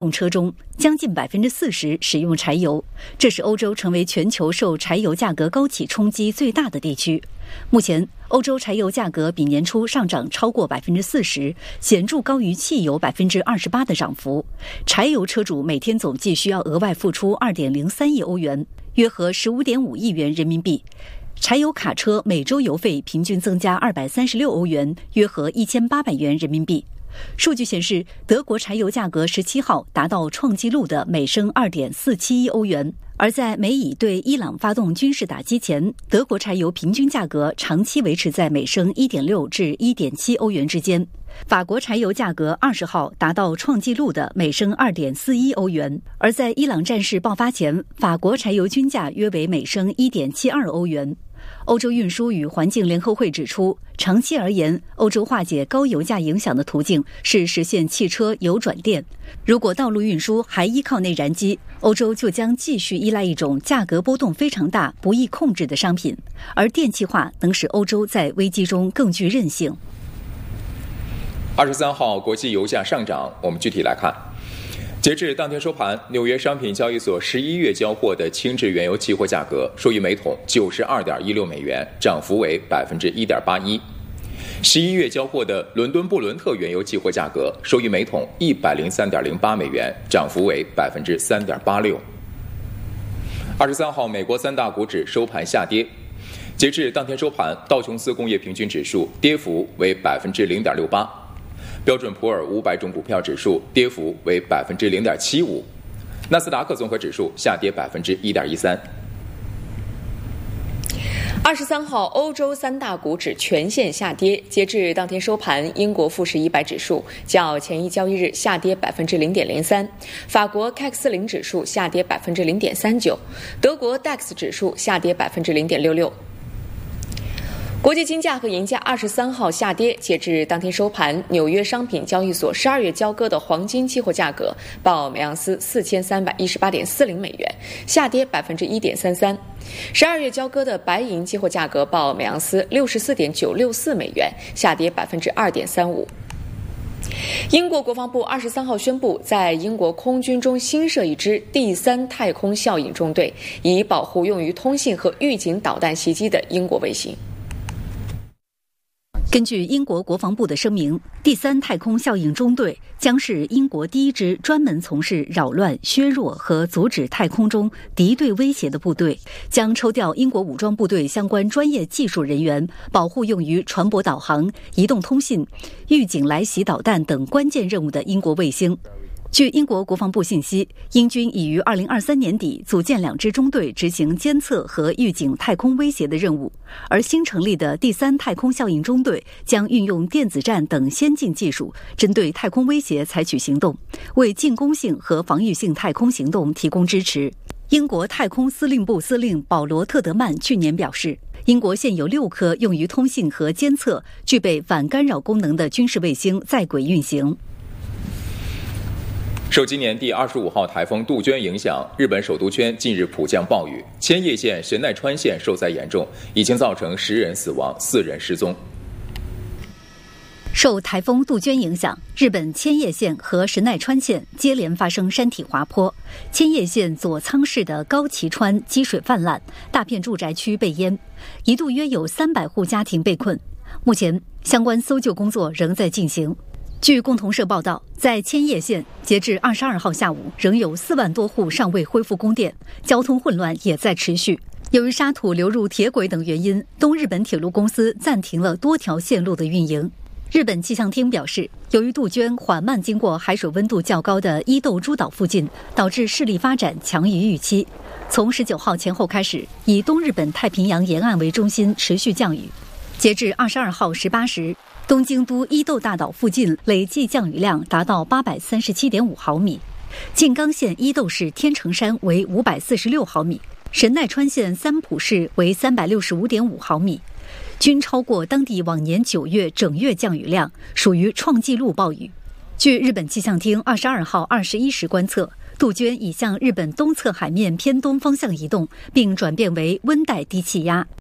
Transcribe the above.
用车中将近40%使用柴油，这使欧洲成为全球受柴油价格高企冲击最大的地区。目前，欧洲柴油价格比年初上涨超过40%，显著高于汽油28%的涨幅。柴油车主每天总计需要额外付出2.03亿欧元，约合15.5亿元人民币。柴油卡车每周油费平均增加236欧元，约合1800元人民币。数据显示，德国柴油价格17号达到创纪录的每升2.471欧元。而在美以对伊朗发动军事打击前，德国柴油平均价格长期维持在每升1.6至1.7欧元之间。法国柴油价格20号达到创纪录的每升2.41欧元。而在伊朗战事爆发前，法国柴油均价约为每升1.72欧元。欧洲运输与环境联合会指出，长期而言，欧洲化解高油价影响的途径是实现汽车油转电。如果道路运输还依靠内燃机，欧洲就将继续依赖一种价格波动非常大、不易控制的商品，而电气化能使欧洲在危机中更具韧性。 23号国际油价上涨，我们具体来看。截至当天收盘，纽约商品交易所11月交货的轻质原油期货价格收于每桶92.16美元，涨幅为1.81%。11月交货的伦敦布伦特原油期货价格收于每桶103.08美元，涨幅为3.86%。23号，美国三大股指收盘下跌。截至当天收盘，道琼斯工业平均指数跌幅为0.68%。标准普尔500种股票指数跌幅为0.75%，纳斯达克综合指数下跌1.13%。 23号，欧洲三大股指全线下跌。截至当天收盘，英国富时100指数较前一交易日下跌0.03%，法国 CAC 40指数下跌0.39%，德国 DAX 指数下跌0.66%。国际金价和银价23号下跌，截至当天收盘，纽约商品交易所12月交割的黄金期货价格报每盎司4318.40美元，下跌1.33%。12月交割的白银期货价格报每盎司64.964美元，下跌2.35%。英国国防部23号宣布，在英国空军中新设一支第3太空效应中队，以保护用于通信和预警导弹袭击的英国卫星。 根据英国国防部的声明，第3太空效应中队将是英国第一支专门从事扰乱、削弱和阻止太空中敌对威胁的部队，将抽调英国武装部队相关专业技术人员，保护用于船舶导航、移动通信、预警来袭导弹等关键任务的英国卫星。据英国国防部信息，英军已于2023年底组建2支中队，执行监测和预警太空威胁的任务。而新成立的第3太空效应中队将运用电子战等先进技术，针对太空威胁采取行动，为进攻性和防御性太空行动提供支持。英国太空司令部司令保罗·特德曼去年表示，英国现有6颗用于通信和监测、具备反干扰功能的军事卫星在轨运行。 受今年第25号台风杜鹃影响，日本首都圈近日普降暴雨，千叶县、神奈川县受灾严重，已经造成10人死亡，4人失踪。 受台风杜鹃影响，日本千叶县和神奈川县接连发生山体滑坡。千叶县佐仓市的高崎川积水泛滥，大片住宅区被淹，一度约有300户家庭被困。目前相关搜救工作仍在进行。据共同社报道，在千叶县，截至22号下午，仍有4万多户尚未恢复供电，交通混乱也在持续。由于沙土流入铁轨等原因，东日本铁路公司暂停了多条线路的运营。日本气象厅表示，由于杜鹃缓慢经过海水温度较高的伊豆诸岛附近，导致势力发展强于预期。从19号前后开始，以东日本太平洋沿岸为中心持续降雨。截至22号18时，东京都伊豆大岛附近累计降雨量达到837.5毫米，静冈县伊豆市天成山为546毫米，神奈川县三浦市为365.5毫米，均超过当地往年9月整月降雨量，属于创纪录暴雨。据日本气象厅22号21时观测，杜鹃已向日本东侧海面偏东方向移动，并转变为温带低气压。